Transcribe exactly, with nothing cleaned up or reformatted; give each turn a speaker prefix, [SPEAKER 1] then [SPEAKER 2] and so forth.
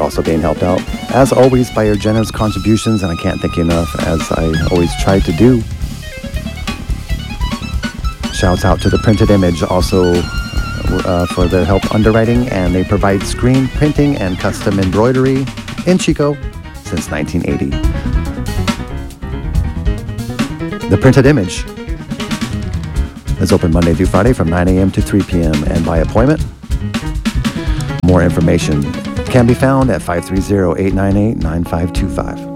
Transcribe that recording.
[SPEAKER 1] They're also being helped out, as always, by your generous contributions, and I can't thank you enough, as I always try to do. Shouts out to The Printed Image, also uh, for their help underwriting, and they provide screen printing and custom embroidery in Chico since nineteen eighty. The Printed Image is open Monday through Friday from nine a.m. to three p.m. and by appointment. More information can be found at five three zero, eight nine eight, nine five two five.